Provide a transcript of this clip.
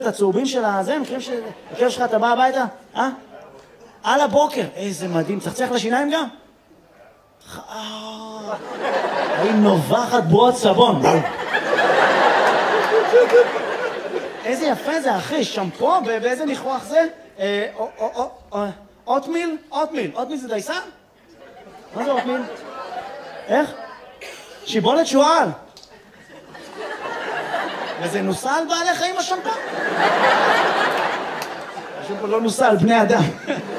את הצהובים של הזה, מכירים שהכלב שלך אתה בא הביתה? על הבוקר. איזה מדהים. צחצח לשיניים גם? היא נובחת בועות סבון. איזה יפה זה, אחי. שמפו? באיזה ניחוח זה? אוטמיל? אוטמיל. אוטמיל זה דייסה? מה זה אוטמיל? איך? שיבולת שועל. וזה נוסע על בעלי חיים השמפה? השמפה לא נוסע על בני אדם.